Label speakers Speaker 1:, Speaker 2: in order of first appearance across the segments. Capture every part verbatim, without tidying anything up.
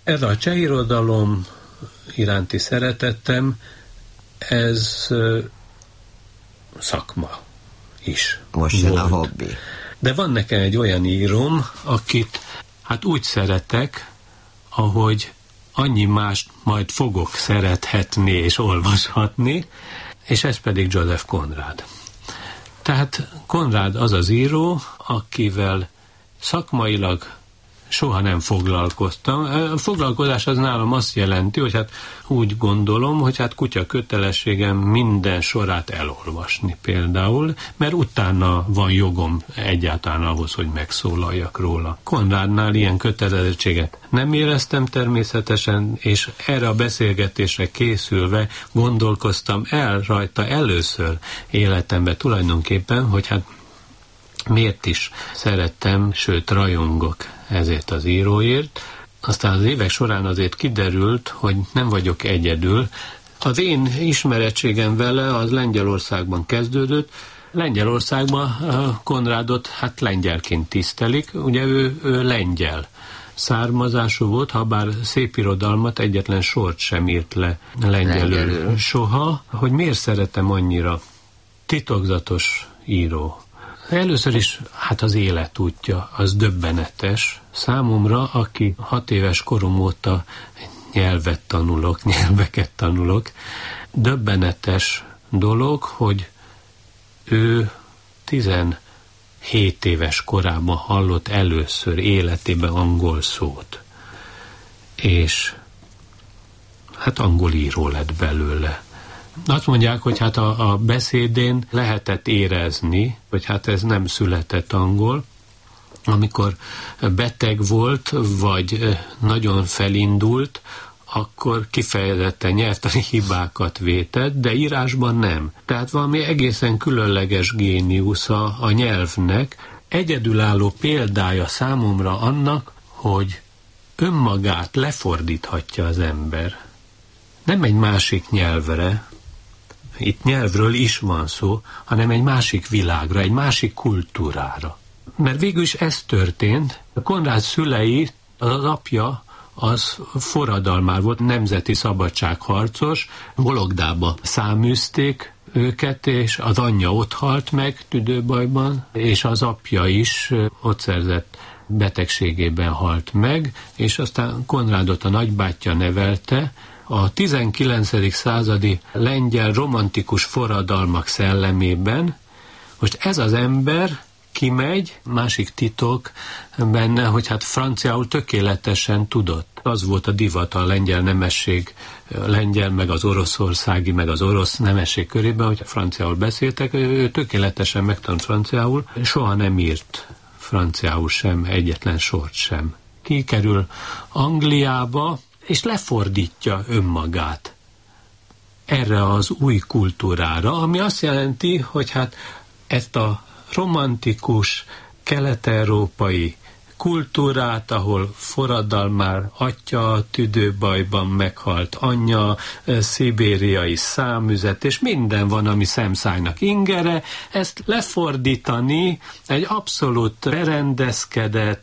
Speaker 1: Ez a cseh irodalom iránti szeretettem, ez uh, szakma is.
Speaker 2: Most jön a hobbi.
Speaker 1: De van nekem egy olyan íróm, akit hát úgy szeretek, ahogy annyi mást majd fogok szerethetni és olvashatni, és ez pedig Joseph Conrad. Tehát Conrad az az író, akivel szakmailag soha nem foglalkoztam. A foglalkozás az nálam azt jelenti, hogy hát úgy gondolom, hogy hát kutya kötelességem minden sorát elolvasni például, mert utána van jogom egyáltalán ahhoz, hogy megszólaljak róla. Conradnál ilyen kötelezettséget nem éreztem természetesen, és erre a beszélgetésre készülve gondolkoztam el rajta először életemben tulajdonképpen, hogy hát miért is szerettem, sőt rajongok ezért az íróért. Aztán az évek során azért kiderült, hogy nem vagyok egyedül. Az én ismerettségem vele az Lengyelországban kezdődött. Lengyelországban Conradot hát lengyelként tisztelik, ugye ő, ő lengyel származású volt, ha bár szép irodalmat, egyetlen sort sem írt le lengyelül, lengyelül soha. Hogy miért szeretem annyira? Titokzatos író. Először is, hát az életútja, az döbbenetes. Számomra, aki hat éves korom óta nyelvet tanulok, nyelveket tanulok, döbbenetes dolog, hogy ő tizenhét éves korában hallott először életében angol szót. És hát angol író lett belőle. Azt mondják, hogy hát a, a beszédén lehetett érezni, hogy hát ez nem született angol. Amikor beteg volt, vagy nagyon felindult, akkor kifejezetten nyelvtani hibákat vétett, de írásban nem. Tehát valami egészen különleges géniusza a nyelvnek. Egyedülálló példája számomra annak, hogy önmagát lefordíthatja az ember. Nem egy másik nyelvre, itt nyelvről is van szó, hanem egy másik világra, egy másik kultúrára. Mert végül is ez történt. Conrad szülei, az apja, az forradalmár volt, nemzeti szabadságharcos, Vologdába száműzték őket, és az anyja ott halt meg tüdőbajban, és az apja is ott szerzett betegségében halt meg, és aztán Conradot a nagybátyja nevelte. A tizenkilencedik századi lengyel romantikus forradalmak szellemében. Most ez az ember kimegy, másik titok benne, hogy hát franciául tökéletesen tudott. Az volt a divat a lengyel nemesség, a lengyel, meg az oroszországi, meg az orosz nemesség körében, hogy franciául beszéltek, ő tökéletesen megtanult franciául, soha nem írt franciául sem, egyetlen sort sem. Kikerül Angliába, és lefordítja önmagát erre az új kultúrára, ami azt jelenti, hogy hát ezt a romantikus, kelet-európai kultúrát, ahol forradalmár atya tüdőbajban meghalt anyja, szibériai számüzet, és minden van, ami szemszájnak ingere, ezt lefordítani egy abszolút berendezkedett,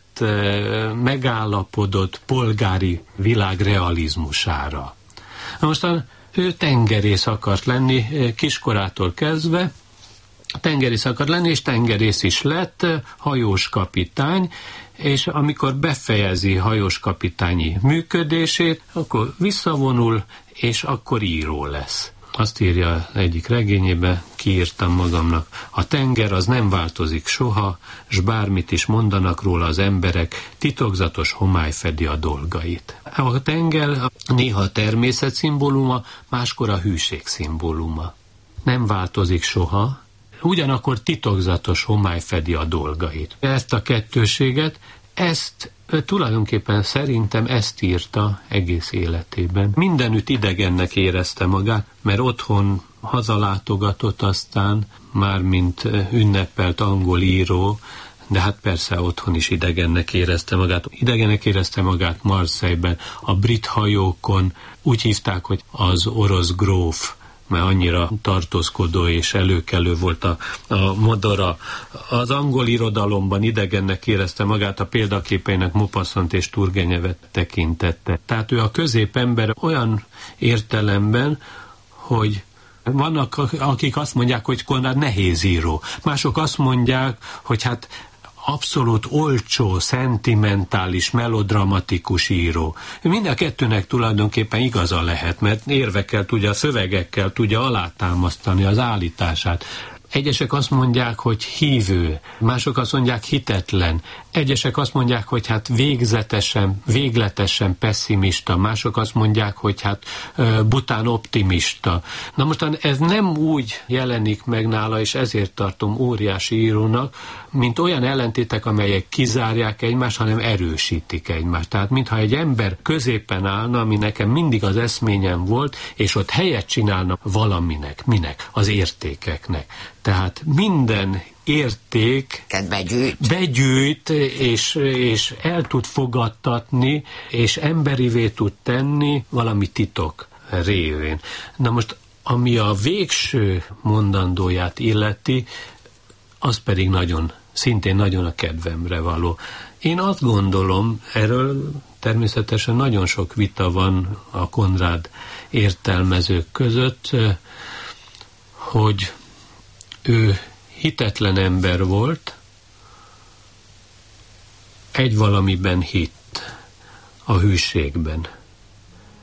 Speaker 1: megállapodott polgári világ realizmusára. Mostan ő tengerész akart lenni kiskorától kezdve, tengerész akart lenni, és tengerész is lett, hajós kapitány, és amikor befejezi hajós kapitányi működését, akkor visszavonul, és akkor író lesz. Azt írja egyik regényébe, kiírtam magamnak, a tenger az nem változik soha, s bármit is mondanak róla az emberek, titokzatos homály fedi a dolgait. A tenger néha a természet szimbóluma, máskor a hűség szimbóluma. Nem változik soha, ugyanakkor titokzatos homály fedi a dolgait. Ezt a kettőséget, ezt tulajdonképpen szerintem ezt írta egész életében. Mindenütt idegennek érezte magát, mert otthon hazalátogatott aztán, már mint ünnepelt angol író, de hát persze otthon is idegennek érezte magát. Idegennek érezte magát Marseille-ben, a brit hajókon, úgy hívták, hogy az orosz gróf, mert annyira tartózkodó és előkelő volt a, a modora. Az angol irodalomban idegennek érezte magát, a példaképeinek Maupassant és Turgenevet tekintette. Tehát ő a középember olyan értelemben, hogy vannak, akik azt mondják, hogy Konrád nehéz író. Mások azt mondják, hogy hát abszolút olcsó, szentimentális, melodramatikus író. Mind a kettőnek tulajdonképpen igaza lehet, mert érvekkel tudja, a szövegekkel tudja alátámasztani az állítását. Egyesek azt mondják, hogy hívő, mások azt mondják hitetlen, egyesek azt mondják, hogy hát végzetesen, végletesen pessimista, mások azt mondják, hogy hát bután optimista. Na mostan ez nem úgy jelenik meg nála, és ezért tartom óriási írónak, mint olyan ellentétek, amelyek kizárják egymást, hanem erősítik egymást. Tehát mintha egy ember középen állna, ami nekem mindig az eszményem volt, és ott helyet csinálna valaminek, minek, az értékeknek. Tehát minden érték
Speaker 2: begyűjt.
Speaker 1: begyűjt, és, és el tud fogadtatni, és emberivé tud tenni valami titok révén. Na most, ami a végső mondandóját illeti, az pedig nagyon, szintén nagyon a kedvemre való. Én azt gondolom, erről természetesen nagyon sok vita van a Konrád értelmezők között, hogy ő hitetlen ember volt, egy valamiben hitt, a hűségben.